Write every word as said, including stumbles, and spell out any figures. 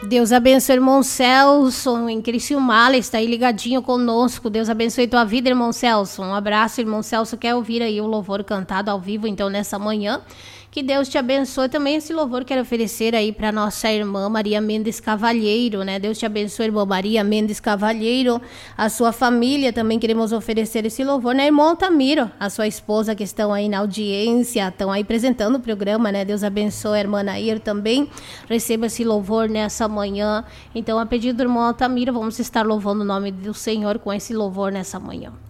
Deus abençoe, irmão Celso, em Criciúma, está aí ligadinho conosco. Deus abençoe tua vida, irmão Celso. Um abraço, irmão Celso. Quer ouvir aí o louvor cantado ao vivo, então, nessa manhã? Que Deus te abençoe. Também esse louvor quero oferecer aí para nossa irmã Maria Mendes Cavalheiro, né? Deus te abençoe, irmã Maria Mendes Cavalheiro, a sua família. Também queremos oferecer esse louvor, né? Irmão Altamiro, a sua esposa, que estão aí na audiência, estão aí apresentando o programa, né? Deus abençoe a irmã Nair também. Receba esse louvor nessa manhã. Então, a pedido do irmão Altamiro, vamos estar louvando o nome do Senhor com esse louvor nessa manhã.